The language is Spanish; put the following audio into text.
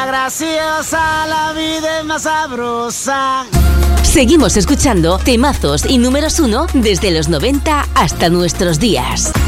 graciosa, la vida es más sabrosa. Seguimos escuchando temazos y números 1 desde los 90 hasta nuestros días.